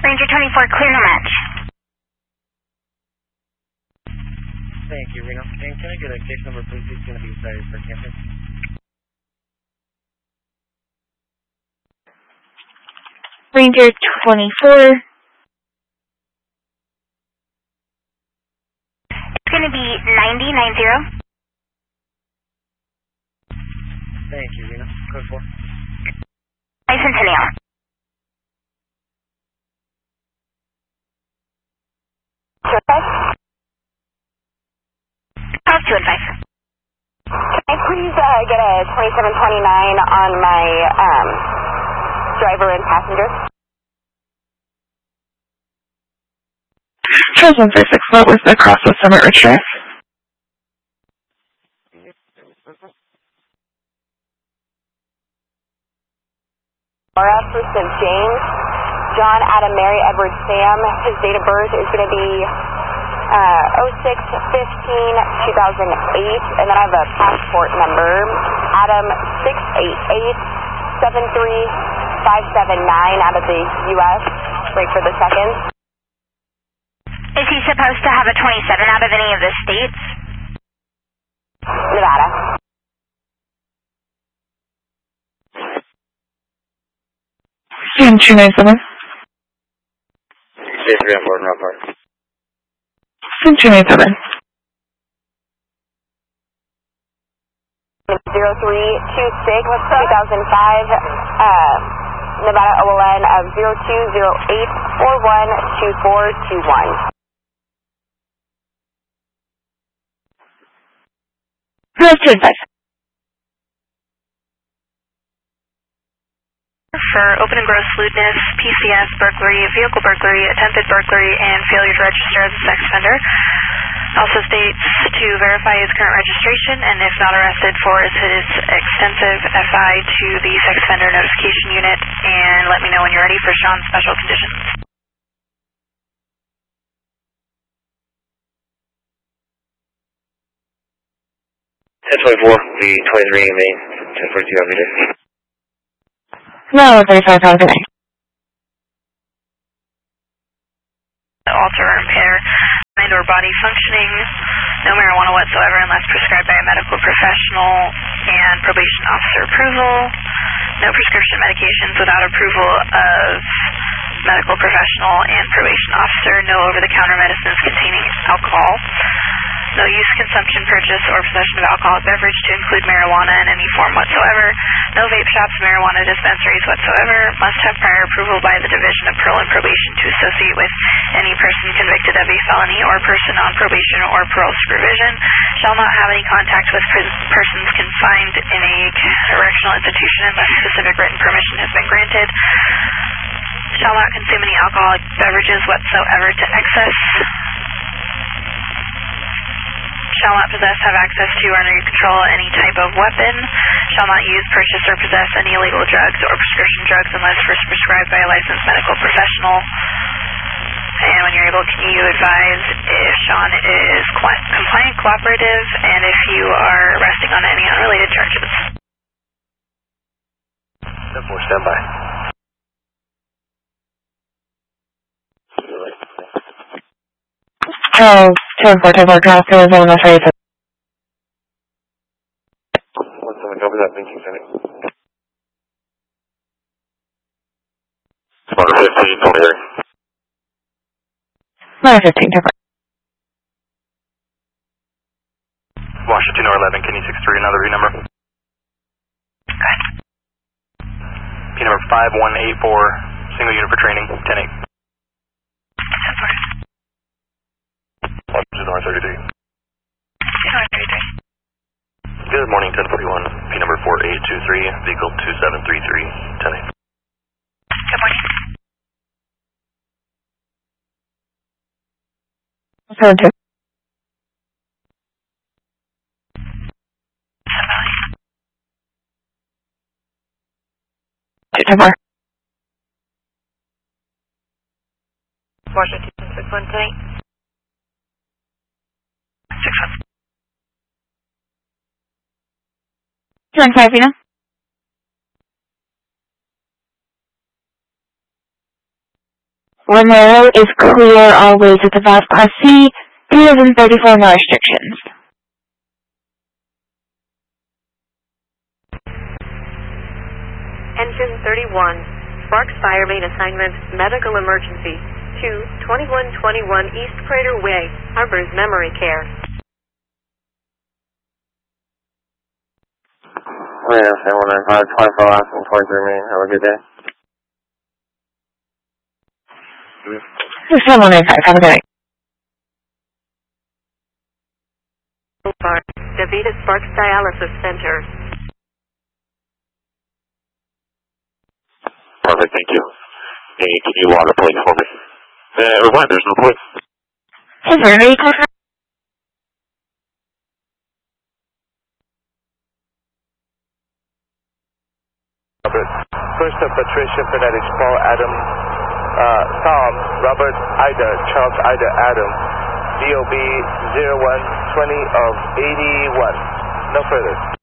Ranger 24, clear no match. Thank you, Reno. And can I get a case number, please? It's going to be cited for campus. Ranger 24. It's going to be 9090. Thank you, Reno. Code 4. Bicentennial. How's 2 and 5? Can I please get a 2729 on my driver and passenger? Charles 136, what was the cross with Summit Ridge Drive? Laura, first of James, John, Adam, Mary, Edward, Sam. His date of birth is going to be 06-15-2008, and then I have a passport number, Adam 688-73579 out of the U.S. Wait for the second. Is he supposed to have a 27 out of any of the states? Nevada. Sam 297. J3 on board, Route Park. Sam 297. 0326, 2005, Nevada OLN of 0208412421. Charles 2 and 5. For open and gross lewdness, PCS, burglary, vehicle burglary, attempted burglary, and failure to register as a sex offender. Also states to verify his current registration and, if not arrested, for his extensive FI to the sex offender notification unit, and let me know when you're ready for Sean's special conditions. 1024, the 23 May, 1042 every day. No, 35 hours a day. Alter or impair mind or body functioning, no marijuana whatsoever unless prescribed by a medical professional and probation officer approval, no prescription medications without approval of medical professional and probation officer, no over-the-counter medicines containing alcohol, no use, consumption, purchase, or possession of alcoholic beverage to include marijuana in any form whatsoever, no vape shops, marijuana dispensaries whatsoever, must have prior approval by the Division of Parole and Probation to associate with any person convicted of a felony or person on probation or parole supervision, shall not have any contact with persons confined in a correctional institution unless specific written permission has been granted, shall not consume any alcoholic beverages whatsoever to excess, shall not possess, have access to, or under control any type of weapon, shall not use, purchase, or possess any illegal drugs or prescription drugs unless first prescribed by a licensed medical professional. And when you're able, can you advise if Sean is compliant, cooperative, and if you are arresting on any unrelated charges? 10-4, stand by. Charles 2 and 4, type 4, cross, Arizona, 5. 17, copy that, thank you, Senate. 115, 23. 915, type 4. Washington or 11, can you 63 another V number? Okay. P number 5184, single unit for training, 10-8. 10-4. Washington R33. 10-4-33. Good morning, 1041, P number 4823, vehicle 2733, 10-8. Good morning. 7-2. 2-4. Washington 6-1 tonight. 6-1. 2 and 5, you know? Romero is clear all ways at the Valve Class C, 3034 no restrictions. Engine 31, Sparks Fire Main Assignment, Medical Emergency, 2121 East Crater Way, Harbors Memory Care. Yeah, 795, 24 last and 23 main. Have a good day. 7195, have a good night. DaVita Sparks Dialysis Center. Perfect, thank you. Hey, can you log a plate for me? What? There's no plate. Hey, sir, are you close? First of Patricia Phonetics, Paul Adam, Tom, Robert Ida, Charles Ida Adam, DOB 0120 of 81. No further.